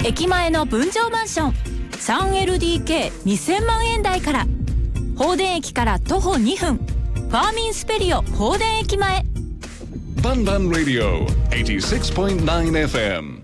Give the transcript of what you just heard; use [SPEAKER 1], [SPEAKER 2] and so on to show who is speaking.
[SPEAKER 1] 駅前の分譲マンション 3LDK2000 万円台から。放電駅から徒歩2分、ファーミンスペリオ放電駅前。
[SPEAKER 2] バンバンラディオ 86.9 FM